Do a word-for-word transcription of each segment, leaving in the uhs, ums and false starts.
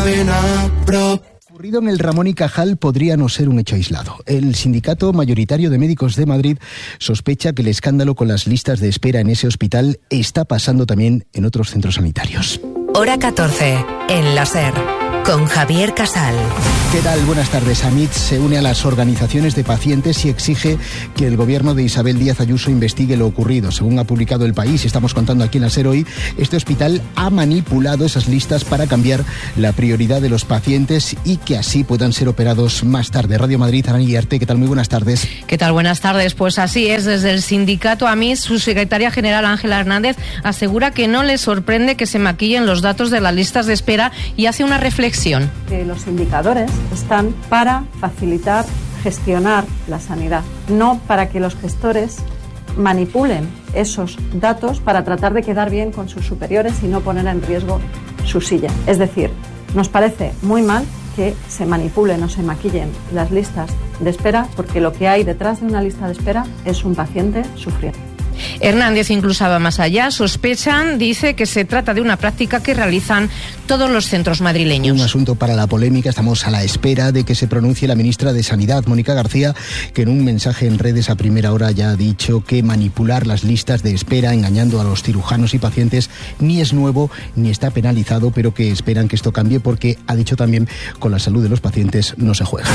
ben a prop. Ocurrido en el Ramón y Cajal podría no ser un hecho aislado. El sindicato mayoritario de médicos de Madrid sospecha que el escándalo con las listas de espera en ese hospital está pasando también en otros centros sanitarios. Hora catorce, en la SER, con Javier Casal. ¿Qué tal? Buenas tardes. AMIT se une a las organizaciones de pacientes y exige que el gobierno de Isabel Díaz Ayuso investigue lo ocurrido. Según ha publicado El País, estamos contando aquí en la SER hoy, este hospital ha manipulado esas listas para cambiar la prioridad de los pacientes y que así puedan ser operados más tarde. Radio Madrid, Ana Guillarte, ¿qué tal? Muy buenas tardes. ¿Qué tal? Buenas tardes. Pues así es, desde el sindicato AMIT, su secretaria general Ángela Hernández asegura que no le sorprende que se maquillen los datos de las listas de espera y hace una reflexión. Que los indicadores están para facilitar, gestionar la sanidad, no para que los gestores manipulen esos datos para tratar de quedar bien con sus superiores y no poner en riesgo su silla. Es decir, nos parece muy mal que se manipulen o se maquillen las listas de espera, porque lo que hay detrás de una lista de espera es un paciente sufriendo. Hernández incluso va más allá. Sospechan, dice, que se trata de una práctica que realizan todos los centros madrileños. Un asunto para la polémica. Estamos a la espera de que se pronuncie la ministra de Sanidad, Mónica García, que en un mensaje en redes a primera hora ya ha dicho que manipular las listas de espera engañando a los cirujanos y pacientes ni es nuevo ni está penalizado, pero que esperan que esto cambie porque, ha dicho también, con la salud de los pacientes no se juega.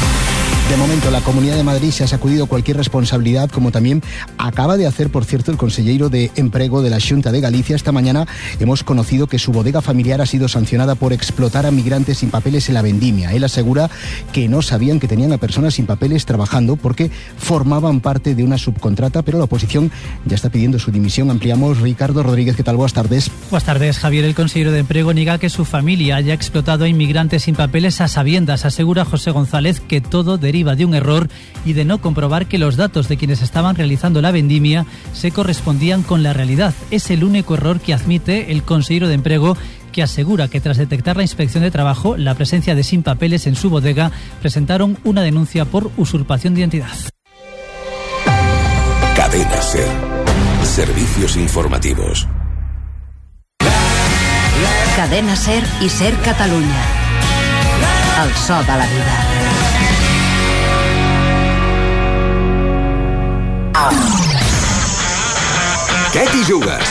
De momento, la Comunidad de Madrid se ha sacudido cualquier responsabilidad, como también acaba de hacer, por cierto, el conselleiro de Emprego de la Xunta de Galicia. Esta mañana hemos conocido que su bodega familiar ha sido sancionada por explotar a migrantes sin papeles en la vendimia. Él asegura que no sabían que tenían a personas sin papeles trabajando porque formaban parte de una subcontrata, pero la oposición ya está pidiendo su dimisión. Ampliamos. Ricardo Rodríguez, ¿qué tal? Buenas tardes. Buenas tardes, Javier. El consejero de Emprego niega que su familia haya explotado a inmigrantes sin papeles a sabiendas. Asegura José González que todo deriva de un error y de no comprobar que los datos de quienes estaban realizando la vendimia se correspondían con la realidad. Es el único error que admite el consejero de Emprego, que asegura que tras detectar la Inspección de Trabajo la presencia de sin papeles en su bodega, presentaron una denuncia por usurpación de identidad. Cadena SER. Servicios informativos. Cadena SER i SER Catalunya. El so de la vida. Què t'hi jugues?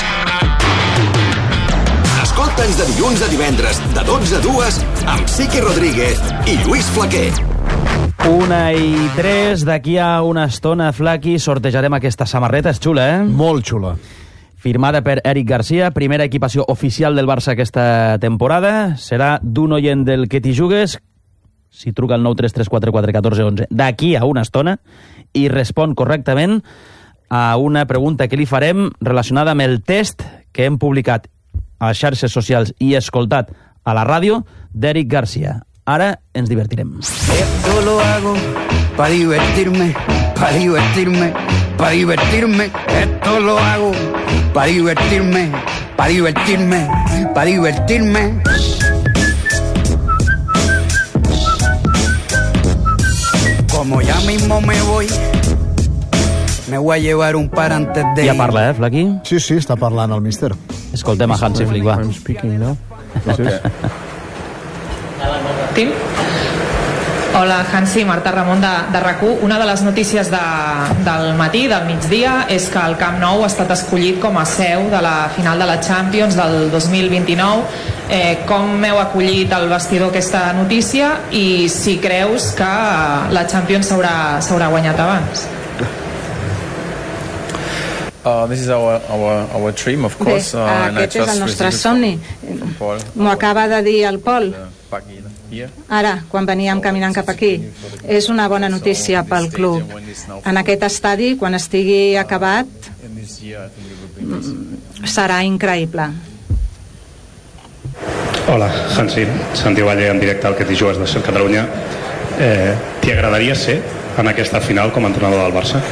Escolta'ns de dilluns a divendres, de dotze a dues, amb Sique Rodríguez i Lluís Flaquer. Una i tres, d'aquí a una estona, Flaqui, sortejarem aquesta samarreta. És xula, eh? Molt xula. Firmada per Eric Garcia, primera equipació oficial del Barça aquesta temporada. Serà d'un oient del que t'hi jugues, si truca al nou tres tres quatre quatre un quatre un u, d'aquí a una estona, i respon correctament a una pregunta que li farem relacionada amb el test que hem publicat a les xarxes socials i escoltat a la ràdio d'Eric Garcia. Ara ens divertirem. Esto lo hago para divertirme, para divertirme, para divertirme. Esto lo hago para divertirme, para divertirme, para divertirme. Como ya mismo me voy, me voy a llevar un par antes de... Ja parla, eh, Flaqui? Sí, sí, està parlant el míster. Escoltem a Hansi Flick, va. I'm speaking now. Sí. Tim? Hola, Hansi, Marta Ramon de, de RAC u. Una de les notícies de, del matí, del migdia, és que el Camp Nou ha estat escollit com a seu de la final de la Champions del dos mil vint-i-nou. Eh, com heu acollit al vestidor aquesta notícia i si creus que la Champions s'haurà guanyat abans? Uh, this is our, our, our dream, of course. Bé, uh, aquest és el nostre somni. M'ho acaba de dir el Pol. Ara, quan veníem caminant cap aquí. És una bona notícia pel club. En aquest estadi, quan estigui acabat, serà increïble. Hola, Hansi. Santi Valle en directe al que t'hi jugues de SER Catalunya. Eh, T'hi agradaria ser en aquesta final com a entrenador del Barça?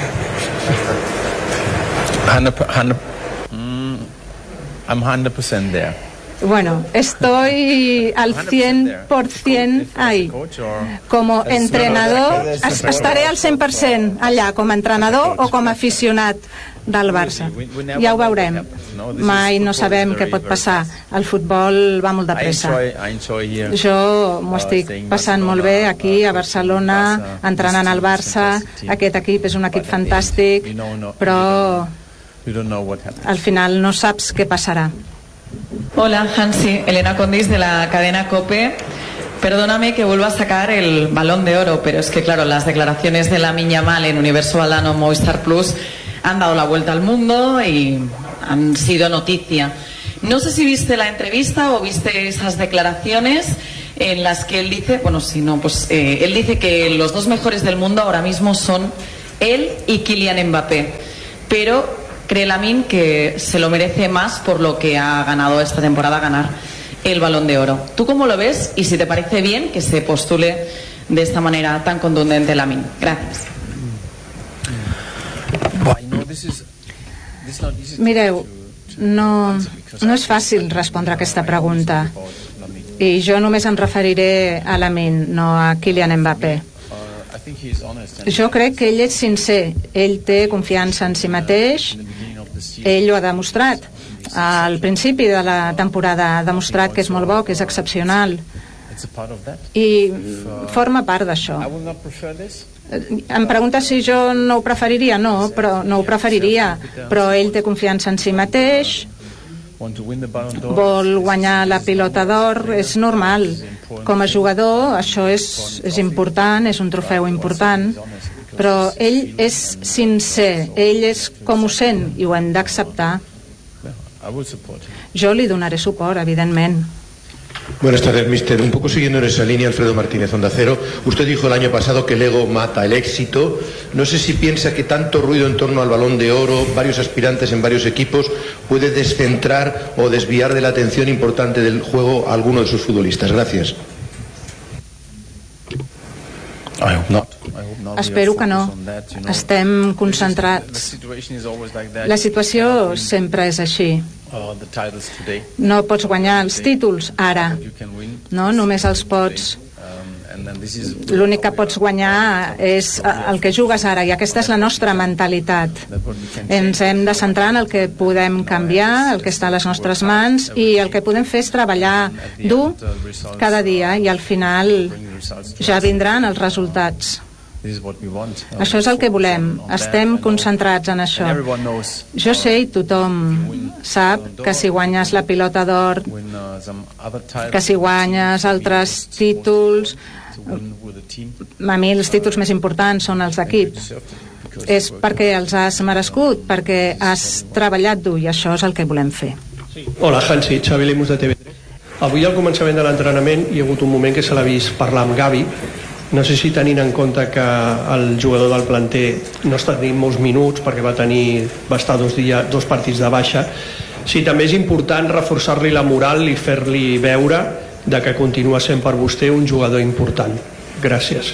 one hundred, mm, I'm one hundred percent there. Bueno, estoy al cien por ciento ahí. Como entrenador, estaré al cent per cent allà, com a entrenador o com a aficionat. del Barça. Ja ho veurem. Mai no sabem què pot passar. El futbol va molt de pressa. Jo m'ho estic passant molt bé aquí a Barcelona, entrenant al Barça. Aquest equip és un equip fantàstic, però al final no saps què passarà. Hola, Hansi, Elena Condis de la cadena COPE. Perdóname que vuelva a sacar el Balón de Oro, pero es que claro, las declaraciones de Lamine Yamal en Universo Balano Movistar Plus han dado la vuelta al mundo y han sido noticia. No sé si viste la entrevista o viste esas declaraciones en las que él dice, bueno, si no, pues eh, él dice que los dos mejores del mundo ahora mismo son él y Kylian Mbappé, pero cree Lamine que se lo merece más por lo que ha ganado esta temporada, ganar el Balón de Oro. ¿Tú cómo lo ves y si te parece bien que se postule de esta manera tan contundente Lamine? Gracias. Mireu, no, no és fàcil respondre a aquesta pregunta i jo només em referiré a Lamine, no a Kylian Mbappé. Jo crec que ell és sincer, ell té confiança en si mateix, ell ho ha demostrat. Al principi de la temporada ha demostrat que és molt bo, que és excepcional i forma part d'això. Em pregunta si jo no ho preferiria. No, però no ho preferiria, però ell té confiança en si mateix, vol guanyar la pilota d'or, és normal. Com a jugador això és, és important, és un trofeu important, però ell és sincer, ell és com ho sent i ho hem d'acceptar. Yo le donaré suport, evidentemente. Buenas tardes, mister. Un poco siguiendo en esa línea, Alfredo Martínez, Onda Cero. Usted dijo el año pasado que el ego mata el éxito. No sé si piensa que tanto ruido en torno al Balón de Oro, varios aspirantes en varios equipos, puede descentrar o desviar de la atención importante del juego a alguno de sus futbolistas. Gracias. No. Espero que no. Estem concentrats. La situació sempre és així. No pots guanyar els títols ara. No, només els pots... L'únic que pots guanyar és el que jugues ara, i aquesta és la nostra mentalitat. Ens hem de centrar en el que podem canviar, el que està a les nostres mans, i el que podem fer és treballar dur cada dia, i al final ja vindran els resultats. Això és el que volem. Estem concentrats en això. Jo sé i tothom sap que si guanyes la pilota d'or, que si guanyes altres títols, a mi els títols més importants són els d'equips, és perquè els has merescut, perquè has treballat dur, i això és el que volem fer. Hola, Hansi, Xavi Lemus de T V tres. Avui al començament de l'entrenament hi ha hagut un moment que se l'ha vist parlar amb Gavi. No sé si tenint en compte que el jugador del planter no està tenint molts minuts perquè va tenir va estar dos, dies, dos partits de baixa, si també és important reforçar-li la moral i fer-li veure de que continua sent per vostè un jugador important. Gràcies.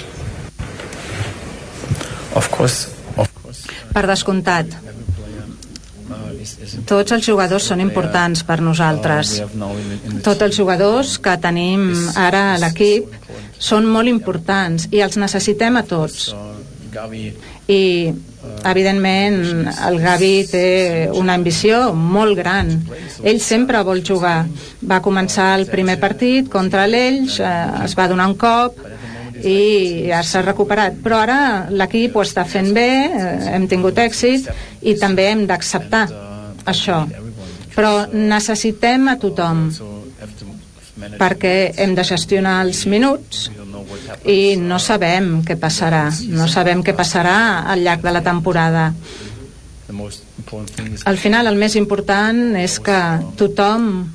Of course, of course. Per descomptat. Tots els jugadors són importants per nosaltres. Tots els jugadors que tenim ara a l'equip són molt importants i els necessitem a tots. I evidentment el Gavi té una ambició molt gran. Ell sempre vol jugar. Va començar el primer partit contra l'Elx, es va donar un cop i ja s'ha recuperat, però ara l'equip ho està fent bé, hem tingut èxit i també hem d'acceptar això, però necessitem a tothom perquè hem de gestionar els minuts i no sabem què passarà, no sabem què passarà al llarg de la temporada. Al final el més important és que tothom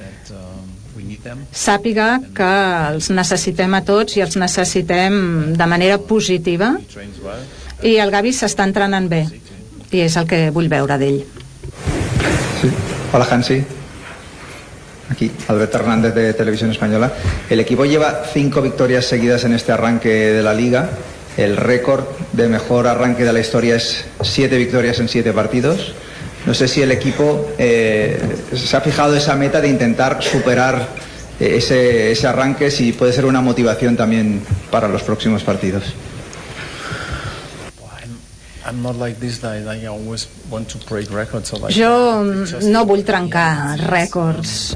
sàpiga que els necessitem a tots i els necessitem de manera positiva, i el Gavi s'està entrenant bé i és el que vull veure d'ell. Sí. Hola, Hansi. Aquí, Alberto Hernández de Televisión Española. El equipo lleva cinco victorias seguidas en este arranque de la Liga. El récord de mejor arranque de la historia es siete victorias en siete partidos. No sé si el equipo eh, se ha fijado esa meta de intentar superar eh, ese, ese arranque, si puede ser una motivación también para los próximos partidos. Jo no vull trencar rècords.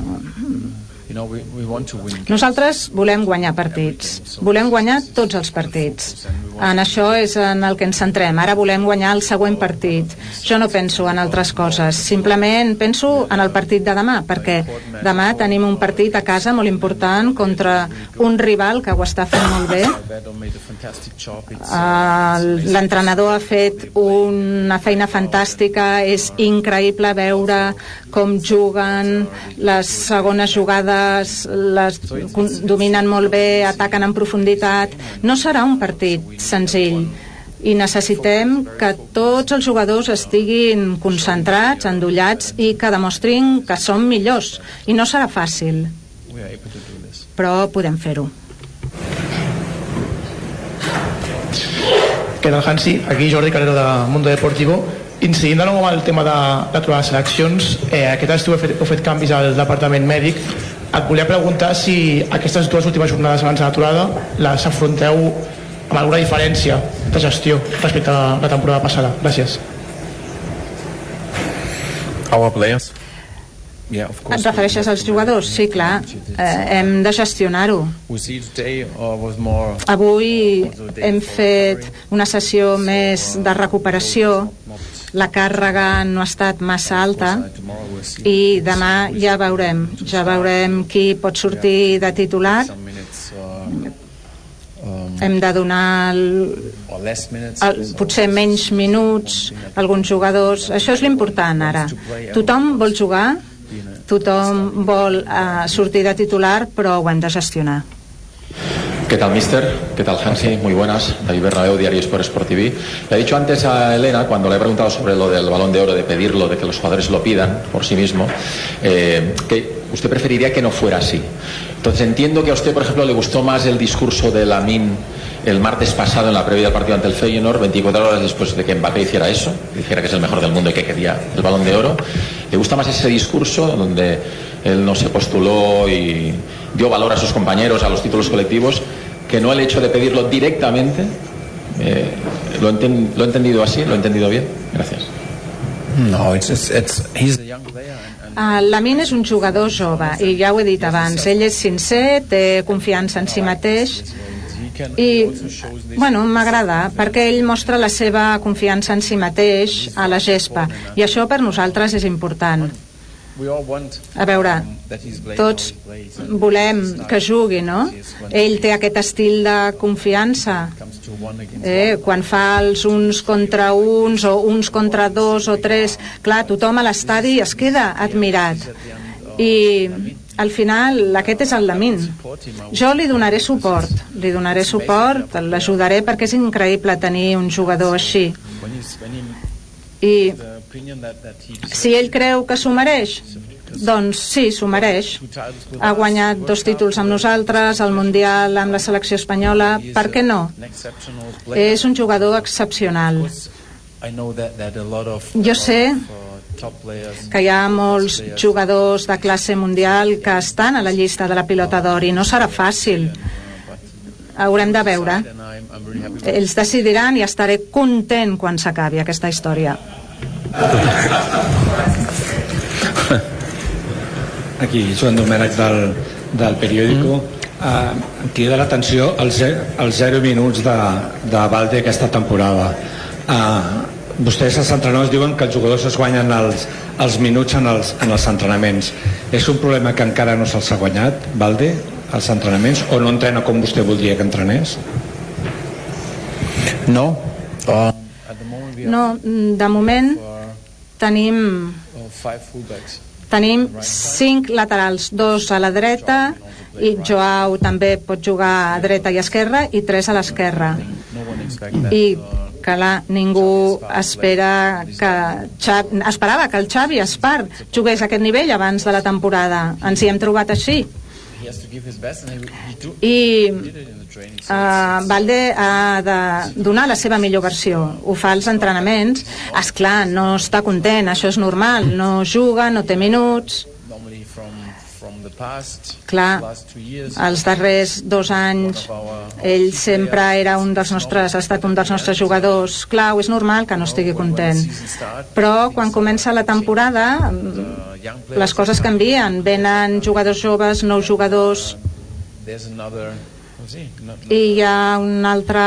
Nosaltres volem guanyar partits, volem guanyar tots els partits. En això és en el que ens centrem. Ara volem guanyar el següent partit. Jo no penso en altres coses, simplement penso en el partit de demà, perquè demà tenim un partit a casa molt important contra un rival que ho està fent molt bé. L'entrenador ha fet una feina fantàstica, és increïble veure com juguen, les segones jugades les dominen molt bé, ataquen en profunditat. No serà un partit senzill i necessitem que tots els jugadors estiguin concentrats, endollats i que demostrin que són millors, i no serà fàcil, però podem fer-ho. Què tal, Hansi? Aquí Jordi Carrero de Mundo Deportivo. Incidint de nou amb el tema de l'aturar les seleccions, eh, aquest estiu heu fet, heu fet canvis al departament mèdic. Et volia preguntar si aquestes dues últimes jornades abans de l'aturada les afronteu amb alguna diferència de gestió respecte a la temporada passada. Gràcies. Our players. Et refereixes als jugadors? Sí, clar, eh, hem de gestionar-ho. Avui hem fet una sessió més de recuperació, la càrrega no ha estat massa alta i demà ja veurem, ja veurem qui pot sortir de titular. Hem de donar el, el, potser menys minuts a alguns jugadors. Això és l'important ara. Tothom vol jugar, tothom vol uh, sortir de titular, però ho hem de gestionar. ¿Qué tal, mister? ¿Qué tal, Hansi? Muy buenas. David Bernabeu, Diario Sport Sport T V. Le he dicho antes a Elena, cuando le he preguntado sobre lo del Balón de Oro, de pedirlo, de que los jugadores lo pidan por sí mismo, eh, que usted preferiría que no fuera así. Entonces entiendo que a usted, por ejemplo, le gustó más el discurso de Lamine el martes pasado en la previa del partido ante el Feyenoord, veinticuatro horas después de que Mbappé hiciera eso, dijera que es el mejor del mundo y que quería el Balón de Oro. ¿Le gusta más ese discurso donde él no se postuló y dio valor a sus compañeros, a los títulos colectivos, que no el hecho de pedirlo directamente? Eh, ¿lo, enten, ¿Lo he entendido así? ¿Lo he entendido bien? Gracias. No, it's, it's, it's, he's a young player. Uh, Lamine és un jugador jove i ja ho he dit abans, ell és sincer, té confiança en si mateix i bueno, m'agrada perquè ell mostra la seva confiança en si mateix a la gespa i això per nosaltres és important. A veure, tots volem que jugui, no? Ell té aquest estil de confiança. Eh, quan fa els uns contra uns o uns contra dos o tres, clar, tothom a l'estadi es queda admirat. I al final aquest és el Lamine. Jo li donaré suport, li donaré suport, l'ajudaré perquè és increïble tenir un jugador així. I si ell creu que s'ho mereix, doncs sí, s'ho mereix. Ha guanyat dos títols amb nosaltres, el Mundial amb la selecció espanyola, per què no? És un jugador excepcional. Jo sé que hi ha molts jugadors de classe mundial que estan a la llista de la pilota d'or i no serà fàcil. Haurem de veure. Ells decidiran i estaré content quan s'acabi aquesta història. Aquí, Joan Domènech del, del periòdico. Uh, em crida l'atenció els, els zero minuts de, de Valde aquesta temporada. Uh, vostès, els entrenadors, diuen que els jugadors es guanyen els, els minuts en els, en els entrenaments. És un problema que encara no se'ls ha guanyat, Valde, els entrenaments, o no entrena com vostè voldria que entrenés? No. Uh, no, de moment tenim tenim cinc laterals, dos a la dreta i Joao també pot jugar a dreta i esquerra i tres a l'esquerra. I clar, ningú espera que Xavi, esperava que el Xavi Espart jugués a aquest nivell abans de la temporada. Ens hi hem trobat així. I uh, Valde ha de donar la seva millor versió. Ho fa als entrenaments. Esclar, no està content, això és normal. No juga, no té minuts. Clar, els darrers dos anys ell sempre era un dels nostres, ha estat un dels nostres jugadors clau, és normal que no estigui content. Però quan comença la temporada les coses canvien, venen jugadors joves, nous jugadors, i hi ha un altre,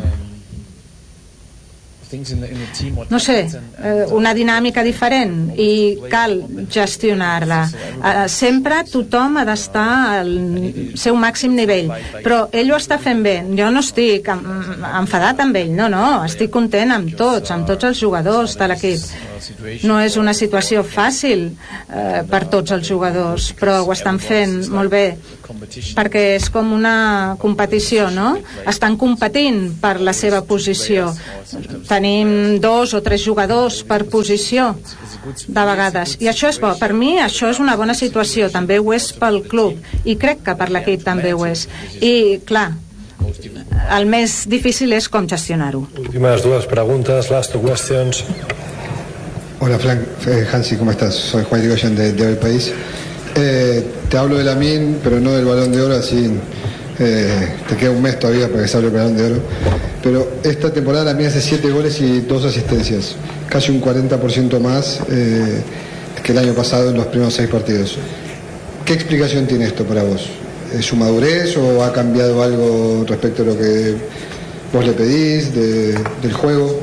no sé, una dinàmica diferent i cal gestionar-la. Sempre tothom ha d'estar al seu màxim nivell, però ell ho està fent bé. Jo no estic enfadat amb ell, no, no, estic content amb tots, amb tots els jugadors de l'equip. No és una situació fàcil eh, per tots els jugadors, però ho estan fent molt bé, perquè és com una competició, no? Estan competint per la seva posició. Tenim dos o tres jugadors per posició de vegades, i això és bo. Per mi això és una bona situació, també ho és pel club, i crec que per l'equip també ho és. I clar, el més difícil és com gestionar-ho. Últimas dues preguntes, last two questions. Hola, Frank, eh, Hansi, ¿cómo estás? Soy Juan Irigoyen de, de Hoy País. Eh, te hablo de la M I N, pero no del Balón de Oro, así eh, te queda un mes todavía para que se hable del Balón de Oro. Pero esta temporada la M I N hace siete goles y dos asistencias, casi un cuarenta por ciento más eh, que el año pasado en los primeros seis partidos. ¿Qué explicación tiene esto para vos? ¿Es su madurez o ha cambiado algo respecto a lo que vos le pedís de, del juego?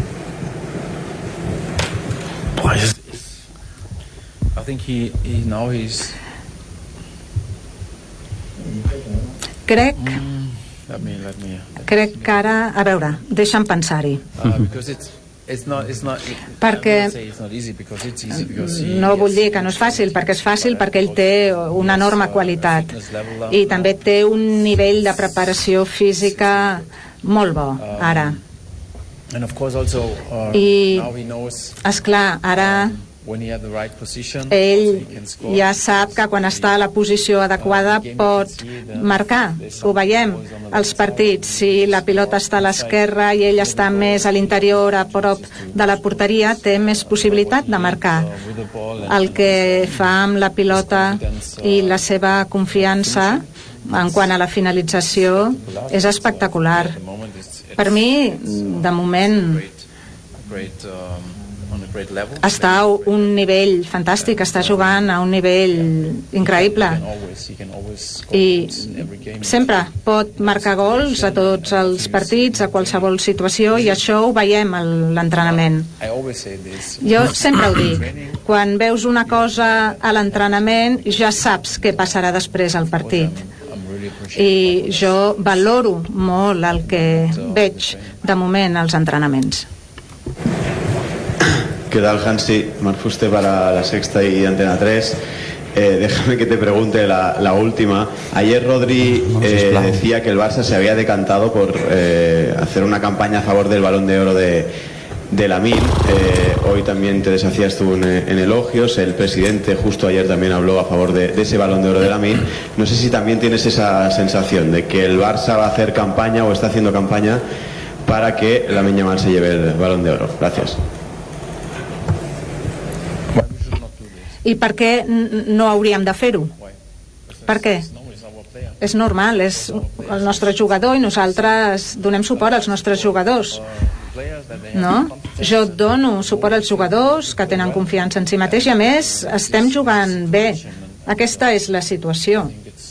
I think he, he now he's crec mm, let me, let me, let crec que ara, a veure, deixa'm pensar-hi, uh, because it's It's not, it's not, perquè no vull dir que no és fàcil, perquè és fàcil perquè ell té una enorme qualitat i també té un nivell de preparació física molt bo ara, i esclar, ara ell ja sap que quan està a la posició adequada pot marcar. Ho veiem als partits, si la pilota està a l'esquerra i ell està més a l'interior, a prop de la porteria, té més possibilitat de marcar. El que fa amb la pilota i la seva confiança en quant a la finalització és espectacular. Per mi, de moment, està a un nivell fantàstic, està jugant a un nivell increïble i sempre pot marcar gols a tots els partits, a qualsevol situació, i això ho veiem a l'entrenament. Jo sempre ho dic, quan veus una cosa a l'entrenament ja saps què passarà després al partit, i jo valoro molt el que veig de moment als entrenaments. ¿Qué tal, Hansi? Marc Fuster para La Sexta y Antena tres. Eh, déjame que te pregunte la, la última. Ayer Rodri eh, decía que el Barça se había decantado por eh, hacer una campaña a favor del Balón de Oro de, de la M I N. Eh, hoy también te deshacías tú en, en elogios. El presidente justo ayer también habló a favor de, de ese Balón de Oro de la M I N. No sé si también tienes esa sensación de que el Barça va a hacer campaña o está haciendo campaña para que Lamine Yamal se lleve el Balón de Oro. Gracias. I per què no hauríem de fer-ho? Per què? És normal, és el nostre jugador i nosaltres donem suport als nostres jugadors, no? Jo dono suport als jugadors que tenen confiança en si mateix i a més estem jugant bé. Aquesta és la situació.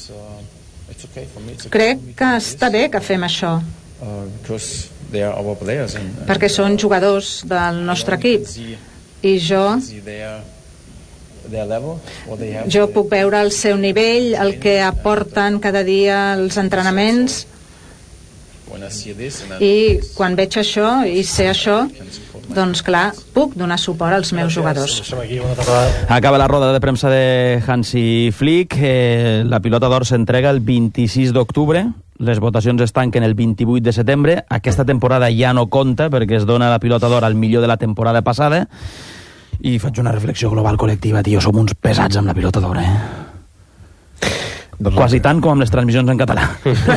Crec que està bé que fem això, perquè són jugadors del nostre equip i jo Jo puc veure el seu nivell, el que aporten cada dia els entrenaments, i quan veig això i sé això, doncs clar, puc donar suport als meus jugadors. Acaba la roda de premsa de Hansi Flick. Eh, la pilota d'or s'entrega el vint-i-sis d'octubre. Les votacions es tanquen el vint-i-vuit de setembre. Aquesta temporada ja no compta perquè es dona la pilota d'or al millor de la temporada passada. I faig una reflexió global col·lectiva, tio, som uns pesats amb la pilota d'or, eh? Quasi tant com amb les transmissions en català.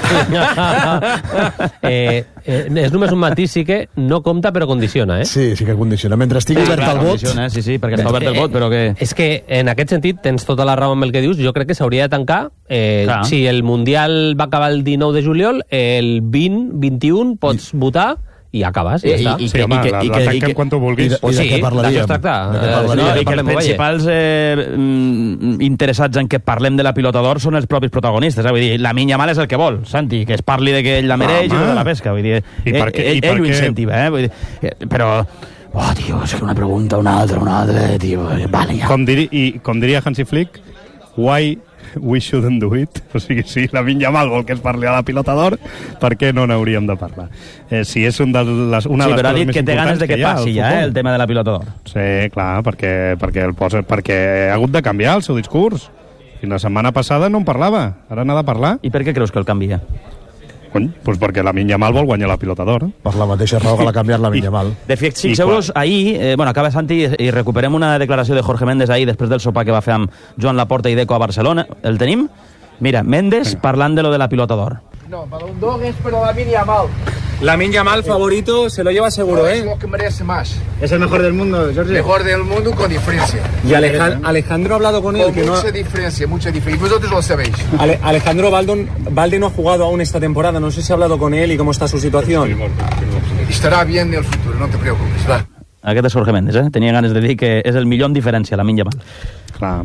eh, eh, és només un matís, sí que no compta però condiciona, eh? Sí, sí que condiciona. Mentre estigui Sí, obert clar, el vot... condiciona, sí, sí, perquè està obert el vot, però que... És que en aquest sentit tens tota la raó amb el que dius. Jo crec que s'hauria de tancar. Eh, Clar. si el Mundial va acabar el dinou de juliol, el vint, vint-i-un pots votar i acabes, i ja està. I, i, sí, home, i, la, i, la tanquem quan tu vulguis. I, Pues i de sí, què parlaríem? d'això es tracta. De què parlaríem? No, I que els principals eh, interessats en que parlem de la pilota d'or són els propis protagonistes. Eh? Vull dir, la Lamine Yamal és el que vol, Santi, que es parli de que ell la mereix i de la pesca. Vull dir, I ell, per què- ell, i per ell ho què- incentiva, eh? Vull dir, eh, però... Oh, tio, és que una pregunta, una altra, una altra, tio... Vale, ja. Com, diri, i, com diria Hansi Flick, why we shouldn't do it? O sigui, si la Lamine Yamal vol que es parli a la pilota d'or, per què no n'hauríem de parlar? Eh, si és un de les, una Sí, de les però ha coses dit més que té ganes importants de que hi ha al passi ja, futbol. eh, el tema de la pilota d'or. Sí, clar, perquè, perquè, el posa, perquè ha hagut de canviar el seu discurs. I la setmana passada no en parlava, ara n'ha de parlar. I per què creus que el canvia? Cony, doncs perquè la Lamine Yamal vol guanyar la pilota d'or. Per la mateixa raó que l'ha canviat la Lamine Yamal. De fet, fixeu-vos, ahir, eh, bueno, acaba Santi i recuperem una declaració de Jorge Méndez ahir després del sopar que va fer amb Joan Laporta i Deco a Barcelona. El tenim? Mira, Méndez parlant de lo de la pilota d'or. No, Balón d'Or es para Lamine Yamal. Lamine Yamal favorito, se lo lleva seguro, No, ¿eh? es lo que merece más. Es el mejor del mundo, Jorge. Mejor del mundo con diferencia. Y Alejan- Alejandro ha hablado con él. Con que no mucha ha- diferencia, mucha diferencia. Y vosotros lo sabéis. Ale- Alejandro Baldon, Balde no ha jugado aún esta temporada. No sé si ha hablado con él y cómo está su situación. Estará bien en el futuro, no te preocupes. Va. Aquest és Jorge Méndez, eh? Tenia ganes de dir que és el millor en diferència, la Lamine Yamal. Clar.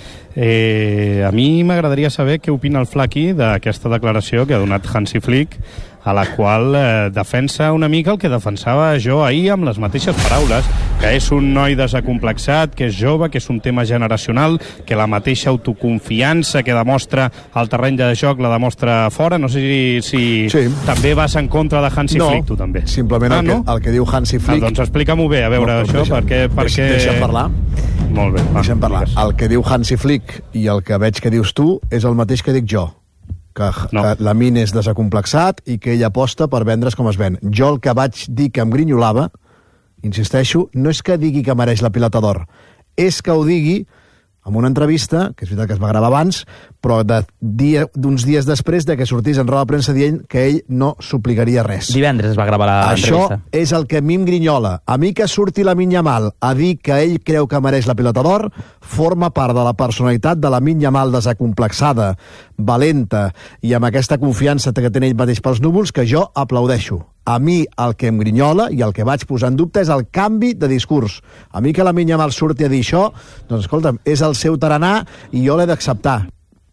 Eh, a mi m'agradaria saber què opina el Flaqui d'aquesta declaració que ha donat Hansi Flick, a la qual eh, defensa una mica el que defensava jo ahir amb les mateixes paraules, que és un noi desacomplexat, que és jove, que és un tema generacional, que la mateixa autoconfiança que demostra al terreny de joc la demostra fora. No sé si, si sí. també vas en contra de Hansi No, Flick, tu també. simplement ah, el, que, no? el que diu Hansi Flick... Ah, doncs explica-m'ho bé, a veure, No, això, deixa'm- perquè... perquè... Deixa'm parlar. Molt bé. Va, Deixa'm parlar. El que diu Hansi Flick i el que veig que dius tu és el mateix que dic jo. Que, no. que la Lamine és desacomplexat i que ell aposta per vendre's com es ven. Jo el que vaig dir que em grinyolava, insisteixo, no és que digui que mereix la pilota d'or, és que ho digui en una entrevista, que és veritat que es va gravar abans, però de dia, d'uns dies després de que sortís en roda de premsa dient que ell no suplicaria res. Divendres es va gravar l'entrevista. Això és el que a mi em grinyola. A mi que surti la Lamine Yamal a dir que ell creu que mereix la pilota d'or forma part de la personalitat de la Lamine Yamal desacomplexada, valenta i amb aquesta confiança que té ell mateix pels núvols que jo aplaudeixo. A mi el que em grinyola i el que vaig posar en dubte és el canvi de discurs. A mi que la Lamine Yamal surti a dir això, doncs escolta'm, és el seu tarannà i jo l'he d'acceptar.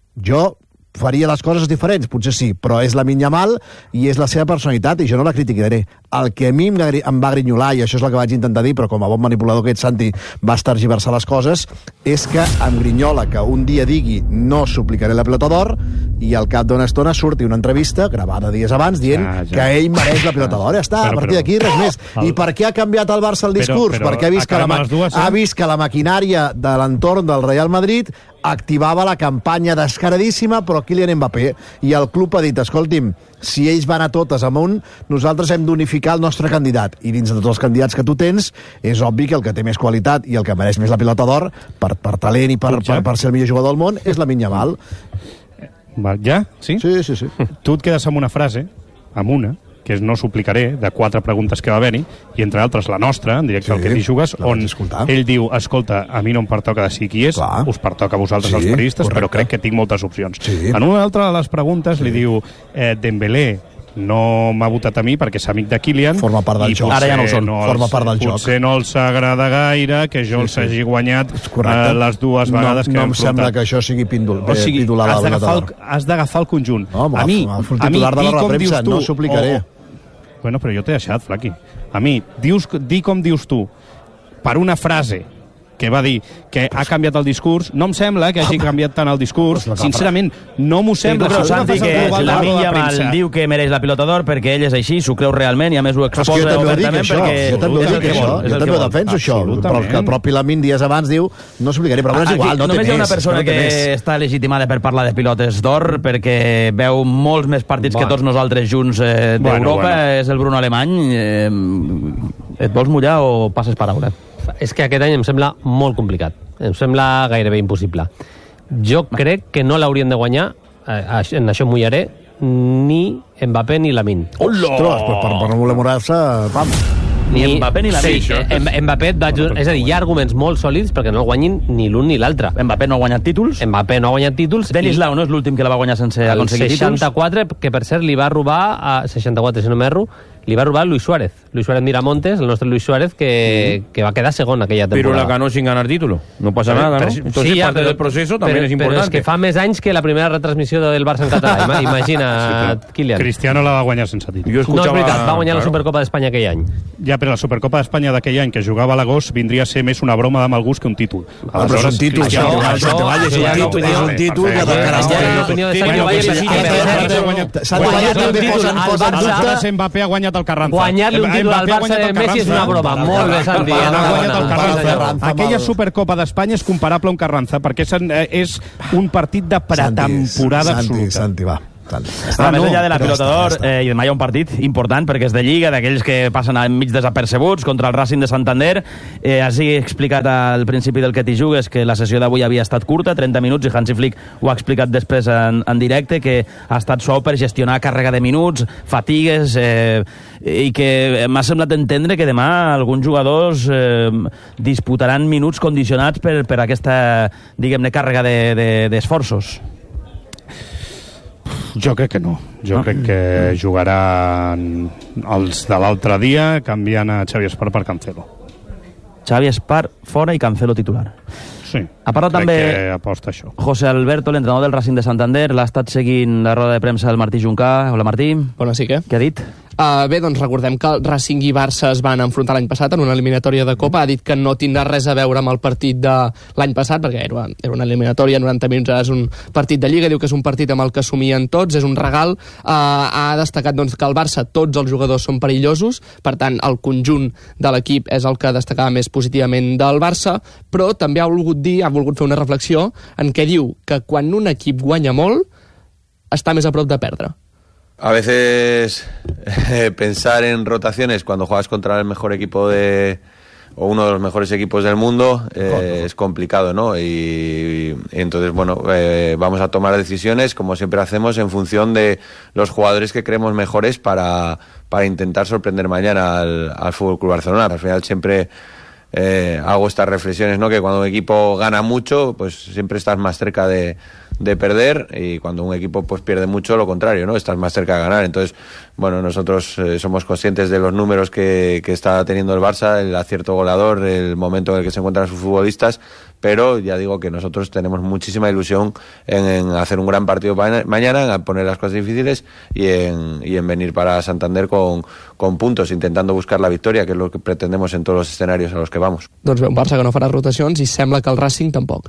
Jo faria les coses diferents, potser sí, però és la Lamine Yamal i és la seva personalitat i jo no la criticaré. El que a mi em gri- em va grinyolar, i això és el que vaig intentar dir, però com a bon manipulador que ets, Santi, vas tergiversar les coses, és que em grinyola que un dia digui no suplicaré la pilota d'or i al cap d'una estona surti una entrevista gravada dies abans dient Ja, ja. que ell mereix la pilota d'or. Ja està, Però, a partir però, d'aquí res més. el- I per què ha canviat el Barça el Però, discurs? però, Perquè ha vist, que la, acabem ma- les dues, eh? ha vist que la maquinària de l'entorn del Real Madrid activava la campanya descaradíssima, però Kylian Mbappé, i el club ha dit, escolti'm, si ells van a totes amunt, nosaltres hem d'unificar el nostre candidat, i dins de tots els candidats que tu tens, és obvi que el que té més qualitat i el que mereix més la pilota d'or, per, per talent i per, per, per ser el millor jugador del món, és la Lamine Yamal. Va, ja? Sí? Sí, sí, sí. Tu et quedes amb una frase, amb una, que és no suplicaré, de quatre preguntes que va haver-hi, i entre altres la nostra, en directe Sí, al que t'hi jugues, la on vaig escoltar. ell diu, escolta, a mi no em pertoca decidir qui és, Clar. us pertoca a vosaltres Sí, els periodistes, correcte. però crec que tinc moltes opcions. Sí. En una altra de les preguntes li diu, eh, Dembélé no m'ha votat a mi perquè és amic de Kylian. Forma part del i joc. potser Ara ja no ho són, els- forma part del joc. Potser no els agrada gaire que jo Sí, els sí. hagi guanyat Correcte. eh, les dues vegades no, que no hem em sembla enfrontat. que això sigui píndol, O sigui, píndola de has la d'agafar pilota el, d'or. has d'agafar el conjunt. No, a mi, agafa el a mi, titular de la dir roda com de dius premsa, tu... no suplicaré. O, o, bueno, però jo t'he deixat, Flaqui. A mi, dius, di com dius tu, per una frase que va dir que ha canviat el discurs, no em sembla que hagi canviat tant el discurs, sincerament, no m'ho sembla. Però Si una Santi, frase que global de la roda de Lamine Yamal premsa. diu que mereix la pilota d'or perquè ell és així, s'ho creu realment i a més ho Però és que exposa jo també ho dic, obertament això. perquè Jo també ho és el dic, que això. vol. és Jo el també que ho vol. defenso, això. Però el que el Absolutament. propi Lamine dies abans diu no suplicaré, però bueno, és Aquí igual, no té només hi ha una més, persona no té que més. està legitimada per parlar de pilotes d'or perquè veu molts més partits Bueno. que tots nosaltres junts eh, d'Europa, Bueno, bueno. és el Bruno Alemany. Eh, et vols mullar o passes paraula? És que aquest any em sembla molt complicat. Em sembla gairebé impossible. Jo crec que no l'haurien de guanyar en això mullaré, ni Mbappé ni Lamine. Ostres, pues per, per no voler morar-se, vamos. Ni Mbappé ni Lamine. Sí, eh, Mbappé, va, és a dir, hi ha arguments molt sòlids perquè no el guanyin ni l'un ni l'altre. Mbappé no ha guanyat títols. Mbappé no ha guanyat títols. Denis Lau no és l'últim que la va guanyar sense aconseguir títols. El seixanta-quatre, que per cert li va robar a seixanta-quatre, si no m'erro, li va robar Luis Suárez. Luis Suárez Miramontes, el nostre Luis Suárez, que, mm. que va quedar segon aquella temporada. Pero la ganó sin ganar título. No pasa pero, nada, ¿no? Entonces, sí, parte pero, del proceso también pero, es importante. Però és que fa més anys que la primera retransmissió del Barça en català. Imagina, sí, Kylian. Cristiano la va guanyar sense títol. Jo escuchava... No, és veritat, va guanyar claro. la Supercopa d'Espanya aquell any. Ja, però la Supercopa d'Espanya d'aquell any, que jugava a l'agost, vindria a ser més una broma de mal gust que un títol. Ah, però és un títol. Això, això, és un títol que de l'opinió de Santi Valle. Santi Valle també posa en dubte. Mbappé ha guanyat el Carranza. Guanyar-li un títol al Barça de Messi és una broma. Molt bé, Santi. Aquella Supercopa d'Espanya és comparable a un Carranza, perquè és un partit de pretemporada absoluta. Santi, va. Ah, més enllà de la pilota d'or, eh, i demà hi ha un partit important perquè és de Lliga, d'aquells que passen enmig desapercebuts contra el Racing de Santander. Eh, has explicat al principi del que t'hi jugues que la sessió d'avui havia estat curta, trenta minuts, i Hansi Flick ho ha explicat després en, en directe, que ha estat suau per gestionar càrrega de minuts, fatigues, eh, i que m'ha semblat entendre que demà alguns jugadors eh, disputaran minuts condicionats per, per aquesta, diguem-ne, càrrega d'esforços. De, de, Jo crec que no. Jo no. crec que jugaran els de l'altre dia canviant a Xavi Espar per Cancelo. Xavi Espar fora i Cancelo titular. Sí, ha parlat crec també que aposta això. José Alberto, l'entrenador del Racing de Santander. L'ha estat seguint la roda de premsa del Martí Juncà. Hola, Martí. Bona, sí que. Què ha dit? Uh, bé, doncs recordem que Racing i Barça es van enfrontar l'any passat en una eliminatòria de Copa. Ha dit que no tindrà res a veure amb el partit de l'any passat, perquè era, era una eliminatòria, noranta minuts, és un partit de Lliga, diu que és un partit amb el que somien tots, és un regal. Uh, ha destacat doncs, que el Barça, tots els jugadors són perillosos, per tant, el conjunt de l'equip és el que destacava més positivament del Barça, però també ha volgut dir, ha volgut fer una reflexió en què diu que quan un equip guanya molt, està més a prop de perdre. A veces eh, pensar en rotaciones cuando juegas contra el mejor equipo de o uno de los mejores equipos del mundo eh, es complicado, ¿no? Y, y entonces, bueno, eh, vamos a tomar decisiones como siempre hacemos en función de los jugadores que creemos mejores para, para intentar sorprender mañana al, al F C Barcelona. Al final siempre eh, hago estas reflexiones, ¿no? Que cuando un equipo gana mucho, pues siempre estás más cerca de de perder, y cuando un equipo pues pierde mucho, lo contrario, ¿no? Estás más cerca de ganar. Entonces, bueno, nosotros eh, somos conscientes de los números que, que está teniendo el Barça, el acierto goleador, el momento en el que se encuentran sus futbolistas, pero ya digo que nosotros tenemos muchísima ilusión en, en hacer un gran partido pa- mañana, en poner las cosas difíciles y en, y en venir para Santander con, con puntos, intentando buscar la victoria, que es lo que pretendemos en todos los escenarios a los que vamos. Doncs bé, un Barça que no farà rotacions i sembla que el Racing tampoc.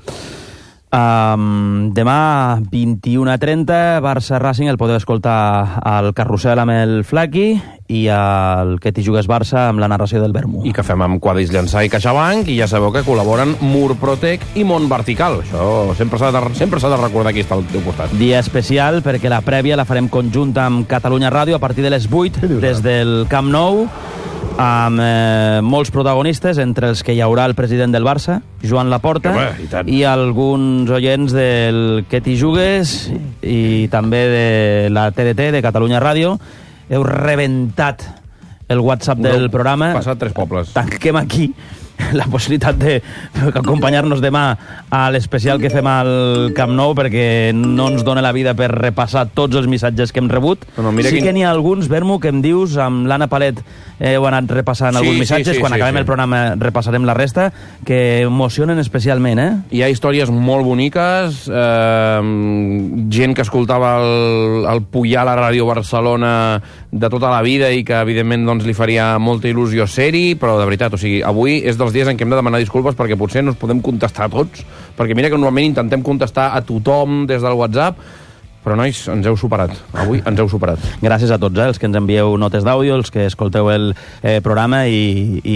Um, demà vint-i-una trenta Barça-Racing el podeu escoltar al Carrusel amb el Flaqui i al Que t'hi jugues Barça amb la narració del Vermú. I que fem amb Quadris Llançà i CaixaBank, i ja sabeu que col·laboren Murprotec i Mont Vertical. Això sempre s'ha de, sempre s'ha de recordar qui està al teu costat. Dia especial perquè la prèvia la farem conjunta amb Catalunya Ràdio a partir de les vuit des del Camp Nou, amb eh, molts protagonistes, entre els que hi haurà el president del Barça, Joan Laporta, Home, i, i alguns oients del Que t'hi jugues i també de la T D T, de Catalunya Ràdio. Heu rebentat el WhatsApp del programa. Passat tres pobles. Tanquem aquí la possibilitat d'acompanyar-nos demà a l'especial que fem al Camp Nou, perquè no ens dona la vida per repassar tots els missatges que hem rebut. No, no, sí quin... que n'hi ha alguns, Vermu, que em dius, amb l'Anna Palet eh, heu anat repassant sí, alguns missatges, sí, sí, quan sí, acabem sí. el programa repassarem la resta, que emocionen especialment, eh? Hi ha històries molt boniques, eh, gent que escoltava el, el Puyal a Ràdio Barcelona de tota la vida i que evidentment doncs, li faria molta il·lusió ser-hi, però de veritat, o sigui, avui és dels dies en què hem de demanar disculpes perquè potser no ens podem contestar a tots, perquè mira que normalment intentem contestar a tothom des del WhatsApp, però nois, ens heu superat. Avui ens heu superat. Gràcies a tots, eh, els que ens envieu notes d'àudio, els que escolteu el eh, programa i, i,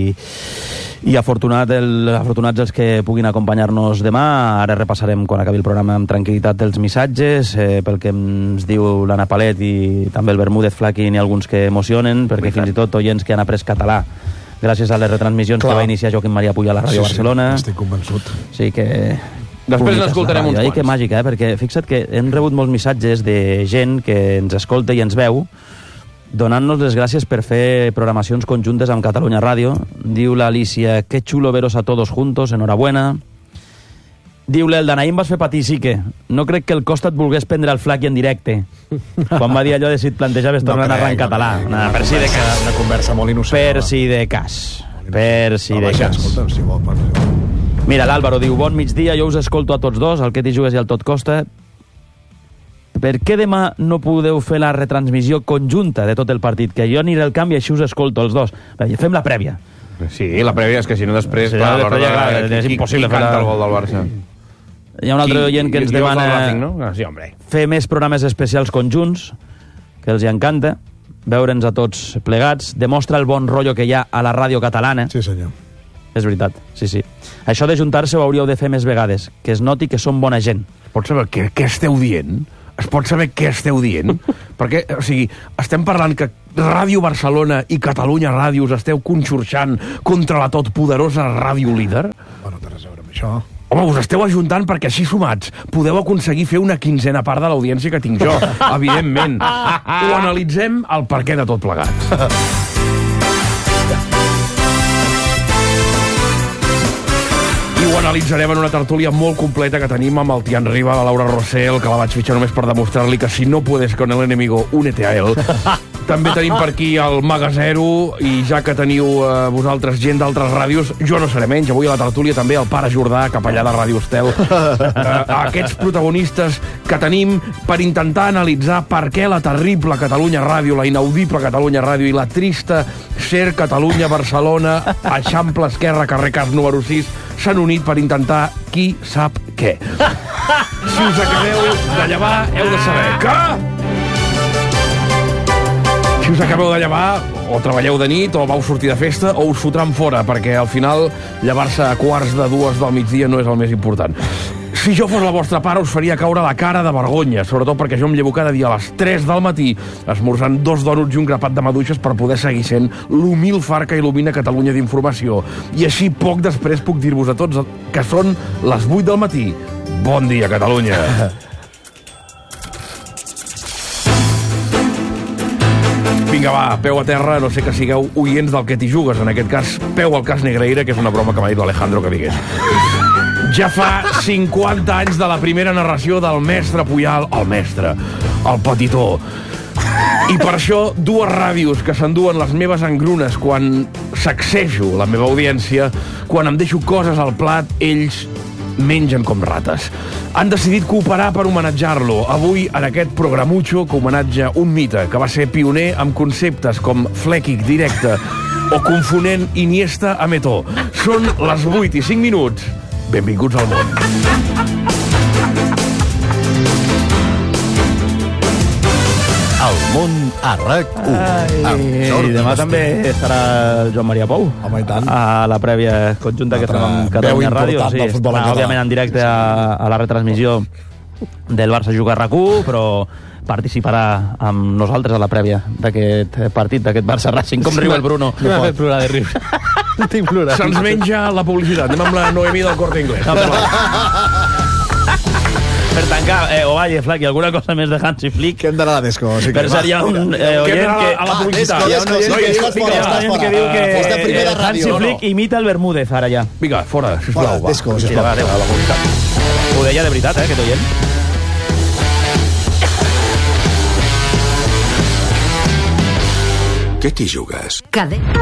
i afortunat el, afortunats els que puguin acompanyar-nos demà. Ara repassarem, quan acabi el programa, amb tranquil·litat els missatges, eh, pel que ens diu l'Anna Palet i també el Bermúdez Flaqui, n'hi ha alguns que emocionen, perquè fins i tot oients que han après català gràcies a les retransmissions Clar. que va iniciar Joaquim Maria Puyal a la Ràdio sí, Barcelona. Sí, estic convençut. Sí que Després n'escoltarem uns quants. Que màgica, eh? Perquè fixa't que hem rebut molts missatges de gent que ens escolta i ens veu donant-nos les gràcies per fer programacions conjuntes amb Catalunya Ràdio. Diu l'Alicia, qué chulo veros a todos juntos, enhorabuena. Diu l'Elda, ahir em vas fer patir, sí que. No crec que el Costa et volgués prendre el Flaqui en directe. Quan va dir allò de si et plantejaves tornar no a narrar en català. No, no, per si de cas. Una conversa molt innocent. Per si de cas. Per si de cas. Escolta, si vol, Mira, l'Àlvaro diu, bon migdia, jo us escolto a tots dos, al Que t'hi jugues i al Tot Costa. Per què demà no podeu fer la retransmissió conjunta de tot el partit? Que jo aniré al camp i així us escolto els dos. Fem la prèvia. Sí, la prèvia és que si no després... Sí, clar, la prèvia, clar, qui, és impossible qui canta fer la... el gol del Barça? Hi ha un altre oient que ens qui, demana Racing, no? Ah, sí, hombre. fer més programes especials conjunts, que els hi encanta, veure'ns a tots plegats, demostra el bon rotllo que hi ha a la ràdio catalana. Sí, senyor. És veritat, sí, sí. Això de juntar-se ho hauríeu de fer més vegades, que es noti que som bona gent. Pots saber què, què esteu dient? Es pot saber què esteu dient? Perquè, o sigui, estem parlant que Ràdio Barcelona i Catalunya Ràdio us esteu conxorxant contra la totpoderosa Ràdio Líder? Bueno, té res a veure amb això. Home, us esteu ajuntant perquè així sumats podeu aconseguir fer una quinzena part de l'audiència que tinc jo, evidentment. Ho analitzem al perquè de tot plegat. I ho analitzarem en una tertúlia molt completa que tenim amb el Tian Riba, la Laura Rossell, que la vaig fitxar només per demostrar-li que si no puedes con el enemigo, únete a él. També tenim per aquí el Magazero, i ja que teniu eh, vosaltres gent d'altres ràdios, jo no seré menys. Avui a la tertúlia també el pare Jordà, capellà de Ràdio Estel. Eh, aquests protagonistes que tenim per intentar analitzar per què la terrible Catalunya Ràdio, la inaudible Catalunya Ràdio i la trista Ser Catalunya Barcelona, Eixample Esquerra, carrer Cas número sis, s'han unit per intentar qui sap què. Si us acabeu de llevar, heu de saber que... Si us acabeu de llevar, o treballeu de nit, o vau sortir de festa, o us fotran fora, perquè al final llevar-se a quarts de dues del migdia no és el més important. Si jo fos la vostra pare, us faria caure la cara de vergonya, sobretot perquè jo em llevo cada dia a les tres del matí esmorzant dos dònuts i un grapat de maduixes per poder seguir sent l'humil far que il·lumina Catalunya d'informació. I així poc després puc dir-vos a tots que són les vuit del matí. Bon dia, Catalunya! Vinga, va, peu a terra, no sé que sigueu oients del Que t'hi jugues. En aquest cas, peu al cas Negreira, que és una broma que m'ha dit l'Alejandro que digués. Ja fa cinquanta anys de la primera narració del mestre Puyal, el mestre, el petitó. I per això, dues ràdios que s'enduen les meves engrunes quan sacsejo la meva audiència, quan em deixo coses al plat, ells mengen com rates. Han decidit cooperar per homenatjar-lo. Avui, en aquest programutxo que homenatja un mite que va ser pioner amb conceptes com flèquic directe o confonent Iniesta amb Eto'o. Són les vuit i cinc minuts. Benvinguts al món. El món a RAC u. I demà també estarà el Joan Maria Pou. Home, i tant. A la prèvia conjunta que fem amb Catalunya Ràdio. Sí, estarà, òbviament, en directe a, a la retransmissió del Barça Juga RAC u, però participarà amb nosaltres a la prèvia d'aquest partit, d'aquest Barça Racing. Com riu el Bruno. No m'ha fet plorar de riure. Estic plorant. Se'ns menja la publicitat. Anem amb la Noemí del Corte Inglés. No, per tancar, eh, Ovalle, Flaqui, alguna cosa més de Hansi Flick? Que hem d'anar a la Desco. Sí, per ser, hi ha un eh, oient que... A la publicitat. Desco, Desco, Desco, Desco, Desco, Hi ha un oient que diu que eh, Hansi Flick imita el Bermúdez, ara ja. Vinga, fora, sisplau. Fora, Desco, va. sisplau. Va, adéu, a la publicitat. Ho deia de veritat, eh, aquest oient. Què t'hi jugues? Cadet.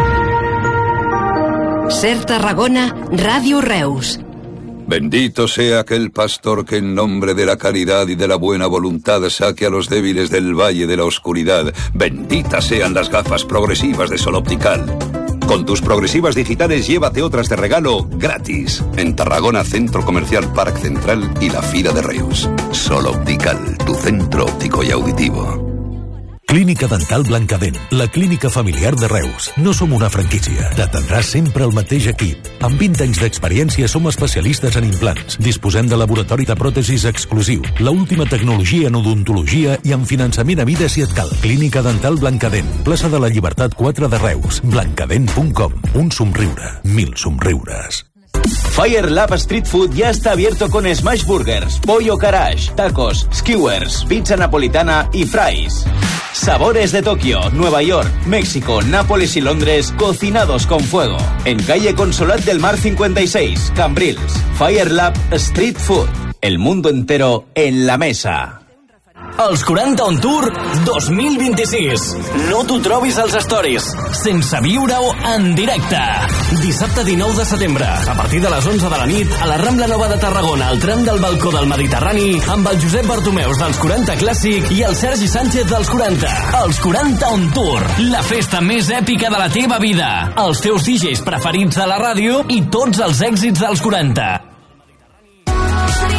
Ser Tarragona, Ràdio Reus. Bendito sea aquel pastor que en nombre de la caridad y de la buena voluntad saque a los débiles del valle de la oscuridad. Benditas sean las gafas progresivas de Sol Optical. Con tus progresivas digitales llévate otras de regalo gratis. En Tarragona, Centro Comercial Parc Central y la Fira de Reus. Sol Optical, tu centro óptico y auditivo. Clínica Dental Blancadent, la clínica familiar de Reus. No som una franquícia. T'atendrà sempre el mateix equip. Amb vint anys d'experiència som especialistes en implants. Disposem de laboratori de pròtesis exclusiu, la última tecnologia en odontologia i en finançament a vida si et cal. Clínica Dental Blancadent, plaça de la Llibertat quatre de Reus. blancadent punt com. Un somriure, mil somriures. Fire Lab Street Food ya está abierto con smash burgers, pollo garage, tacos, skewers, pizza napolitana y fries. Sabores de Tokio, Nueva York, México, Nápoles y Londres cocinados con fuego. En calle Consolat del Mar cincuenta y seis, Cambrils. Fire Lab Street Food. El mundo entero en la mesa. Els quaranta On Tour dos mil vint-i-sis. No t'ho trobis als stories, sense viure-ho en directe. Dissabte dinou de setembre, a partir de les onze de la nit, a la Rambla Nova de Tarragona, al tram del Balcó del Mediterrani, amb el Josep Bartomeus dels quaranta Clàssic i el Sergi Sánchez dels quaranta. Els quaranta On Tour, la festa més èpica de la teva vida. Els teus D Js preferits de la ràdio i tots els èxits dels quaranta.